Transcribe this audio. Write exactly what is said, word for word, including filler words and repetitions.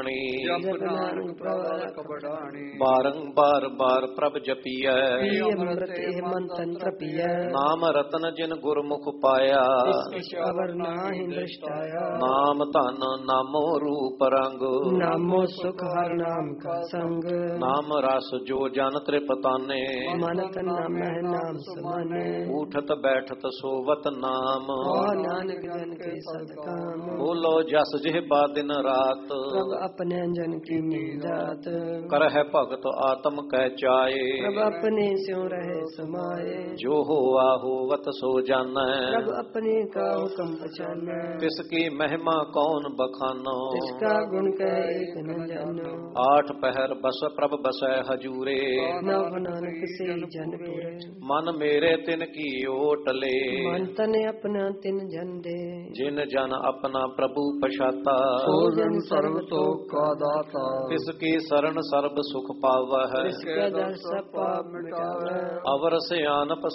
ਜਪ ਨਾਨਕ ਪ੍ਰਭ ਕਬੜਾਣੀ। ਬਾਰੰਬਾਰ ਬਾਰ ਪ੍ਰਭ ਜਪੀਐ ਅੰਮ੍ਰਿਤ ਇਹ ਮਨ ਤੰਤਰ ਪੀਐ। ਨਾਮ ਰਤਨ ਜਿਨ ਗੁਰਮੁਖ ਪਾਇਆ ਇਸ ਅਵਰ ਨਾਹਿ ਦ੍ਰਿਸ਼ਟਾਇਆ। ਨਾਮ ਧਨ ਨਾਮੋ ਰੂਪ ਰੰਗ ਨਾਮੋ ਸੁਖ ਹਰ ਨਾਮ ਕਾ ਸੰਗ। ਨਾਮ ਰਸ ਜੋ ਜਨ ਤ੍ਰਿਪਤਾਨੇ ਮਨ ਤਨ ਨਾਮਹਿ ਨਾਮ ਸਮਾਨੇ। ਊਠਤ ਬੈਠਤ ਸੋਵਤ ਨਾਮ ਹੋ ਨਾਨਕ ਜਨ ਕੇ ਸਦ ਕਾਮ। ਬੋਲੋ ਜਸ ਜਿਹਬਾ ਦਿਨ ਰਾਤ ਪ੍ਰਭ ਆਪਣੇ ਜਨ ਕੀ ਨੀਂਦਾਤ। ਕਰਹਿ ਭਗਤ ਆਤਮ ਕਹਿ ਚਾਏ ਪ੍ਰਭ ਆਪਣੇ ਸਿਉ ਰਹੇ ਸਮਾਏ। ਜੋ ਹੋਆ ਹੋਵਤ ਸੋ ਜਾਣੈ ਪ੍ਰਭ ਆਪਣੇ ਕਾ ਹੁਕਮ ਪਛਾਨੈ। ਤਿਸ ਕੀ ਮਹਿਮਾ ਕੌਣ ਬਖਾਨੋ ਤਿਸ ਕਾ ਗੁਣ ਕਹਿ ਏਕ ਨ ਜਾਨੋ। ਆਠ ਪਹਿਰ ਬਸ ਪ੍ਰਭ ਬਸੈ ਹਜੂਰੇ ਨਵ ਨਾਨਕ ਸੇ ਜਨ ਪੁਰੇ। ਮਨ ਮੇਰੇ ਤਿਨ ਕੀ ਓਟਲੇ ਮਨ ਤਨ ਆਪਣਾ ਤਿਨ ਜਨ ਦੇ। ਜਿਨ ਜਨ ਆਪਣਾ ਪ੍ਰਭੂ ਪਛਾਤਾ ਸੋ ਜਨ ਸਰਬ ਤੋਖ ਕਾ ਦਾਤਾ। ਤਿਸ ਕੀ ਸਰਣ ਸਰਬ ਸੁਖ ਪਾਵਹਿ ਤਿਸ ਕਾ ਦਰ ਸਭ ਪਾਪ ਮਿਟਾਵੈ। ਅਵਰ ਸਿਆਨਪ